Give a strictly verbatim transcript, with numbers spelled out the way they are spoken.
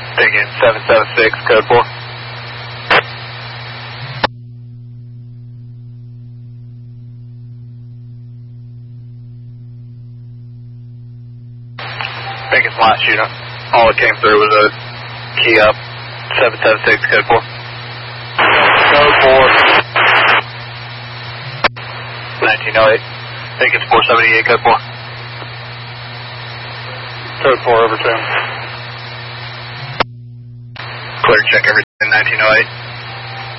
Taking seven seven six, code four. Taking last unit. All that came through was a key up. seven seven six, code four. Code four. nineteen oh eight. Taking four seventy-eight, code four. Code four over ten. Clear, check everything, nineteen oh eight.